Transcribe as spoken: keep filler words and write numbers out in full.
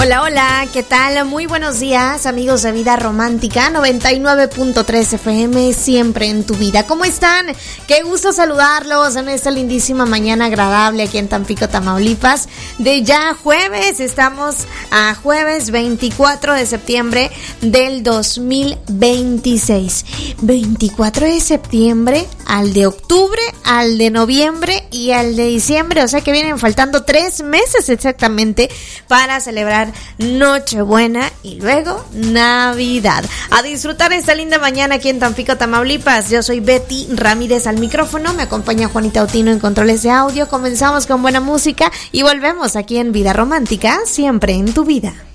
Hola, hola, ¿qué tal? Muy buenos días, amigos de Vida Romántica, noventa y nueve punto tres F M, siempre en tu vida. ¿Cómo están? Qué gusto saludarlos en esta lindísima mañana agradable aquí en Tampico, Tamaulipas. De ya jueves, estamos a jueves veinticuatro de septiembre del dos mil veintiséis. veinticuatro de septiembre, al de octubre, al de noviembre y al de diciembre, o sea que vienen faltando tres meses exactamente para celebrar Nochebuena y luego Navidad. A disfrutar esta linda mañana aquí en Tampico, Tamaulipas. Yo soy Betty Ramírez al micrófono, me acompaña Juanita Otino en controles de audio. Comenzamos con buena música y volvemos aquí en Vida Romántica, siempre en tu vida.